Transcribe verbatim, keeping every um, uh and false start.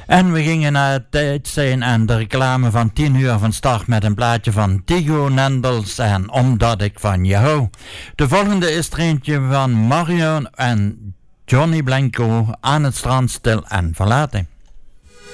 En we gingen naar het tijd zijn en de reclame van tien uur van start met een plaatje van Tigo Nendels en Omdat ik van je hou. De volgende is er eentje van Mario en Johnny Blanco, Aan het strand stil en verlaten.